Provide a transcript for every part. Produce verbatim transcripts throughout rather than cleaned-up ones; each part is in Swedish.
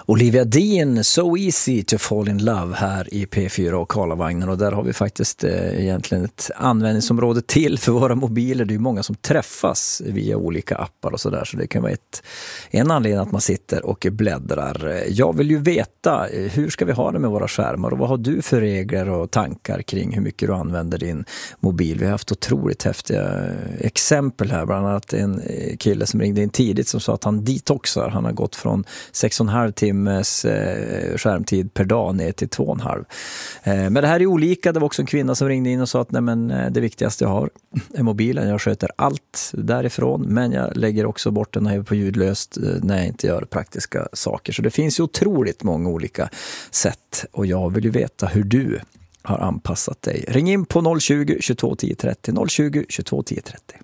Olivia Dean, So Easy to Fall in Love här i P fyra och Karlavagnen, och där har vi faktiskt eh, egentligen ett användningsområde till för våra mobiler. Det är ju många som träffas via olika appar och sådär, så det kan vara ett, en anledning att man sitter och bläddrar. Jag vill ju veta, hur ska vi ha det med våra skärmar och vad har du för regler och tankar kring hur mycket du använder din mobil? Vi har haft otroligt häftiga exempel här, bland annat en kille som ringde in tidigt som sa att han detoxar. Han har gått från sex och en halv timmes eh, skärmtid per dag ner till två och en halv. Eh, men det här är olika. Det var också en kvinna som ringde in och sa att nej, men, det viktigaste jag har är mobilen. Jag sköter allt därifrån, men jag lägger också bort den här på ljudlöst eh, när jag inte gör praktiska saker. Så det finns ju otroligt många olika sätt, och jag vill ju veta hur du har anpassat dig. Ring in på noll tjugo, tjugotvå, tio trettio, noll tjugo, tjugotvå, tio trettio.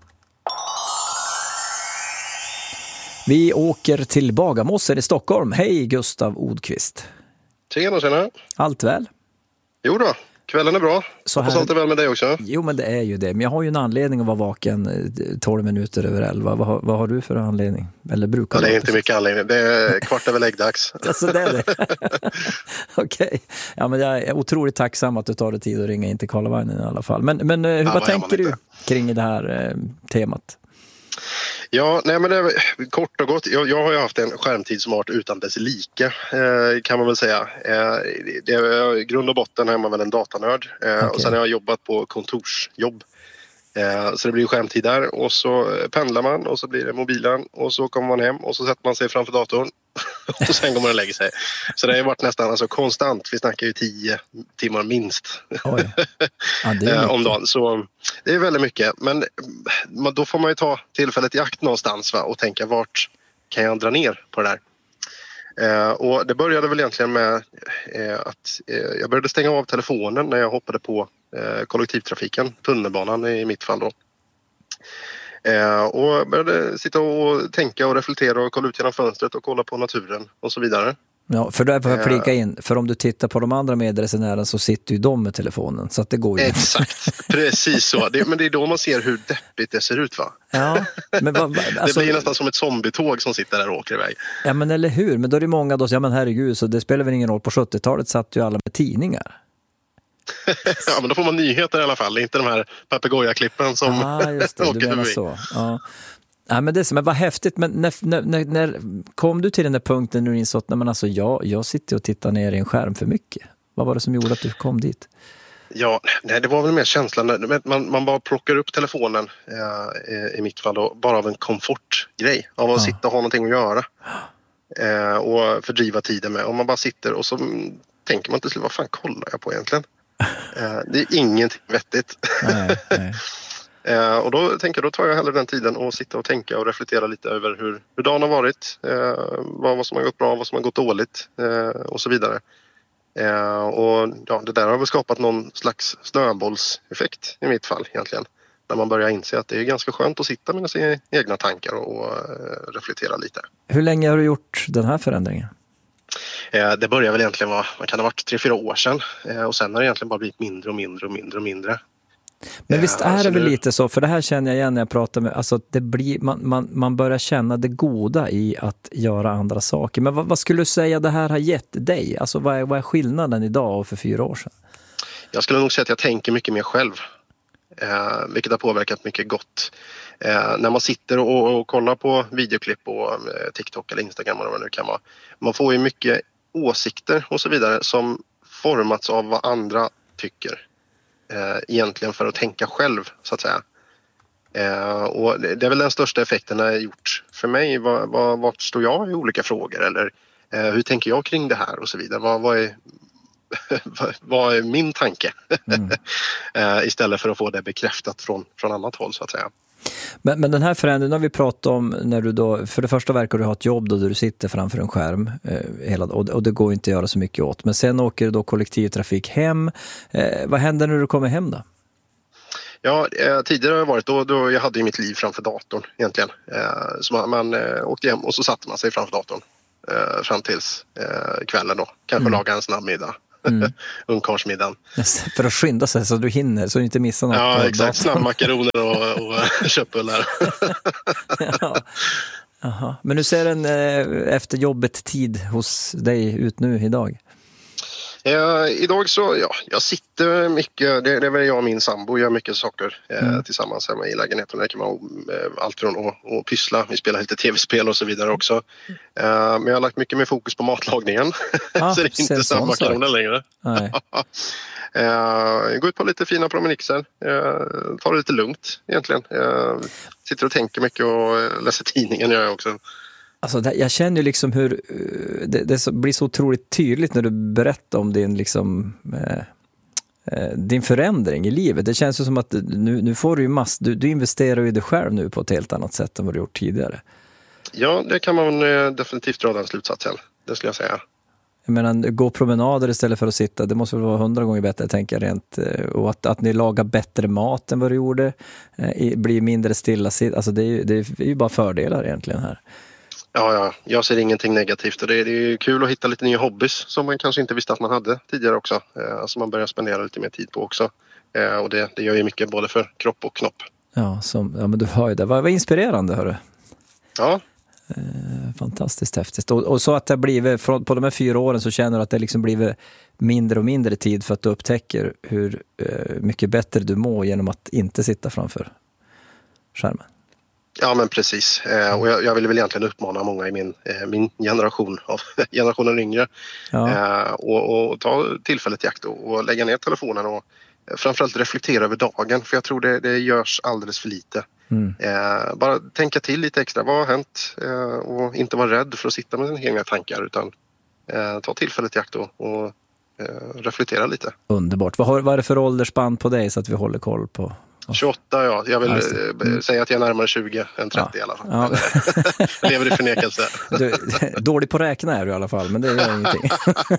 Vi åker till Bagarmossen i Stockholm. Hej Gustav Odqvist. Tjena, tjena. Allt väl? Jo då, kvällen är bra. Så här... Hoppas allt är väl med dig också. Jo, men det är ju det. Men jag har ju en anledning att vara vaken tolv minuter över elva. Vad har, vad har du för anledning? Eller brukar ja, det är du? inte mycket anledning. Det är kvart över läggdags. Alltså det är det. Okej. Okay. Ja, men jag är otroligt tacksam att du tar dig tid att ringa in till Karlavagnen i alla fall. Men, men hur, ja, vad tänker du kring det här eh, temat? Ja, nej men det är kort och gott. Jag, jag har ju haft en skärmtid som har varit utan dess lika, eh, kan man väl säga. Eh, det är, I grund och botten är man väl en datanörd. Eh, okay. Och sen har jag jobbat på kontorsjobb. Eh, så det blir skärmtid där, och så pendlar man och så blir det mobilen och så kommer man hem och så sätter man sig framför datorn och sen går man och lägger sig. Så det har varit nästan alltså konstant. Vi snackar ju tio timmar minst. Oj. Ja, det är om dagen. Så det är väldigt mycket. Men då får man ju ta tillfället i akt någonstans, va? Och tänka vart kan jag dra ner på det där. Eh, och det började väl egentligen med eh, att eh, jag började stänga av telefonen när jag hoppade på eh, kollektivtrafiken, tunnelbanan i mitt fall då. Eh, och började sitta och tänka och reflektera och kolla ut genom fönstret och kolla på naturen och så vidare. Ja, för där får jag flika in. För om du tittar på de andra medresenärerna så sitter ju de med telefonen. Så att det går ju. Exakt, precis så. Det, men det är då man ser hur deppigt det ser ut, va? Ja, men va, va, alltså, det blir nästan som ett zombietåg som sitter där och åker iväg. Ja, men eller hur? Men då är det många då, ja men herregud, så det spelar väl ingen roll. På sjuttiotalet satt ju alla med tidningar. Ja, men då får man nyheter i alla fall. Inte de här papegojaklippen som ah, just det, du menar så. Ja. Ja, men det är så, men vad häftigt. Men när, när, när kom du till den där punkten när du insåg att nej, men alltså, jag, jag sitter och tittar ner i en skärm för mycket? Vad var det som gjorde att du kom dit? Ja, nej, det var väl mer känslan. Man, man bara plockar upp telefonen eh, i mitt fall då, bara av en komfortgrej. Av att ja. sitta och ha någonting att göra. Eh, och fördriva tiden med. Om man bara sitter och så tänker man till slut, vad fan kollar jag på egentligen? Eh, det är ingenting vettigt. Nej, nej. Eh, och då tänker jag, då tar jag hellre den tiden och sitta och tänka och reflektera lite över hur, hur dagen har varit, eh, vad, vad som har gått bra, vad som har gått dåligt eh, och så vidare. Eh, och ja, det där har väl skapat någon slags snöbollseffekt i mitt fall egentligen. När man börjar inse att det är ganska skönt att sitta med sina egna tankar och, och uh, reflektera lite. Hur länge har du gjort den här förändringen? Eh, det börjar väl egentligen vara, man kan ha varit tre, fyra år sedan. Eh, och sen har det egentligen bara blivit mindre och mindre och mindre och mindre. Men visst är det väl lite så, för det här känner jag igen när jag pratar med, alltså det blir, man, man, man börjar känna det goda i att göra andra saker. Men vad, vad skulle du säga det här har gett dig? Alltså vad är, vad är skillnaden idag och för fyra år sedan? Jag skulle nog säga att jag tänker mycket mer själv. Eh, vilket har påverkat mycket gott. Eh, när man sitter och, och kollar på videoklipp och eh, TikTok eller Instagram eller vad det nu kan vara. Man får ju mycket åsikter och så vidare som formats av vad andra tycker. Eh, egentligen för att tänka själv så att säga. Eh, och det, det är väl den största effekten jag har gjort för mig. Vad, vad, vart står jag i olika frågor? Eller eh, hur tänker jag kring det här och så vidare? Vad, vad är... vad är min tanke? Mm. uh, istället för att få det bekräftat från, från annat håll så att säga. Men, men den här förändringen har vi pratat om när du då, för det första verkar du ha ett jobb då där du sitter framför en skärm eh, hela, och, och det går inte att göra så mycket åt. Men sen åker du då kollektivtrafik hem. Eh, vad händer när du kommer hem då? Ja, eh, tidigare har jag varit då, då jag hade ju mitt liv framför datorn egentligen. Eh, så man, man eh, åkte hem och så satte man sig framför datorn eh, fram tills eh, kvällen då. Kanske mm. laga en snabb middag. Mm. Ungkarlsmiddagen. För att skynda sig så du hinner, så du inte missar något. Ja, exakt. Snabbmakaroner och, och köttbullar. Ja. Aha. Men hur ser en eh, efter jobbet tid hos dig ut nu idag? Eh, idag så, ja, jag sitter mycket, det, det är väl jag och min sambo gör mycket saker eh, mm. tillsammans hemma i lägenheten. Där kan man eh, allt från att, att pyssla, vi spelar lite tv-spel och så vidare också. Eh, men jag har lagt mycket mer fokus på matlagningen, ah, så det är inte samma kanoner längre. eh, gå ut på lite fina promenixer, eh, ta det lite lugnt egentligen. Eh, sitter och tänker mycket och läser tidningen gör jag också. Alltså, jag känner ju liksom hur det, det blir så otroligt tydligt när du berättar om din, liksom, eh, din förändring i livet. Det känns ju som att nu, nu får du ju mass, du, du investerar ju i dig själv nu på ett helt annat sätt än vad du gjort tidigare. Ja, det kan man definitivt dra den slutsatsen, det skulle jag säga. Jag menar, gå promenader istället för att sitta, det måste väl vara hundra gånger bättre, tänker jag rent. Och att, att ni lagar bättre mat än vad du gjorde, eh, blir mindre stilla. Alltså det är ju, det är ju bara fördelar egentligen här. Ja, ja, jag ser ingenting negativt och det är, det är kul att hitta lite nya hobbys som man kanske inte visste att man hade tidigare också. Eh, som man börjar spendera lite mer tid på också. Eh, och det, det gör ju mycket både för kropp och knopp. Ja, som, ja men du hör ju det. Vad, vad inspirerande, hörru. Ja. Eh, fantastiskt häftigt. Och, och så att det blivit, på de här fyra åren så känner du att det liksom blivit mindre och mindre tid för att du upptäcker hur eh, mycket bättre du mår genom att inte sitta framför skärmen. Ja, men precis. Eh, och jag, jag vill väl egentligen uppmana många i min, eh, min generation, av generationen yngre, ja. eh, och, och ta tillfället i akt och, och lägga ner telefonen och eh, framförallt reflektera över dagen. För jag tror det, det görs alldeles för lite. Mm. Eh, bara tänka till lite extra. Vad har hänt? Eh, och inte vara rädd för att sitta med sina egna tankar, utan eh, ta tillfället i akt och, och eh, reflektera lite. Underbart. Vad, har, vad är det för ålderspann på dig så att vi håller koll på? tjugoåtta, ja. Jag vill mm. säga att jag är närmare tjugo än trettio ja. I alla fall. Ja. Jag lever i förnekelse. Du, dålig på räkna är du i alla fall, men det gör ingenting.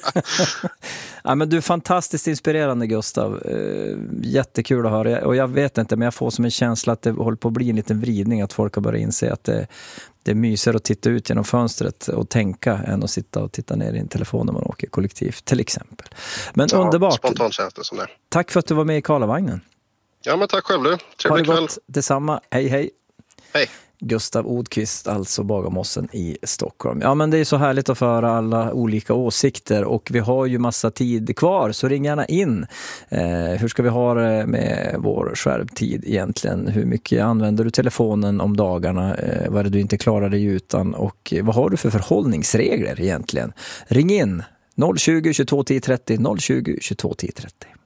Ja, men du är fantastiskt inspirerande, Gustav. Jättekul att höra. Och jag vet inte, men jag får som en känsla att det håller på att bli en liten vridning, att folk har börjat inse att det, det är mysigare att titta ut genom fönstret och tänka än att sitta och titta ner i en telefon när man åker kollektivt, till exempel. Men ja, underbart. Spontant känns det som det. Tack för att du var med i Karlavagnen. Ja, men tack själv du. Trevlig kväll. Detsamma. Hej, hej. Hej. Gustav Odqvist, alltså Bagarmossen i Stockholm. Ja, men det är så härligt att föra alla olika åsikter och vi har ju massa tid kvar, så ring gärna in. Eh, hur ska vi ha det med vår skärmtid egentligen? Hur mycket använder du telefonen om dagarna? Eh, vad är det du inte klarar dig utan? Och vad har du för förhållningsregler egentligen? Ring in noll tjugo, tjugotvå, tio trettio, noll tjugo, tjugotvå, tio trettio.